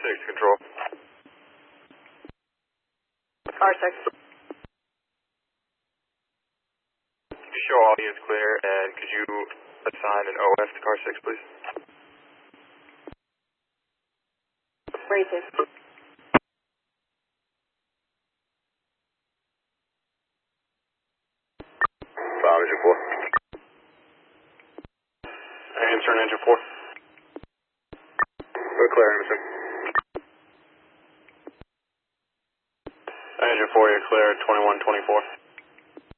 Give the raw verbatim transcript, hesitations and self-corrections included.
six, control. Car six. You show all units clear, and could you assign an O F to car six, please? Ready to. Five, engine four. Answer on engine four. We're clear, Anderson. Engine four, you're clear at twenty-one twenty-four.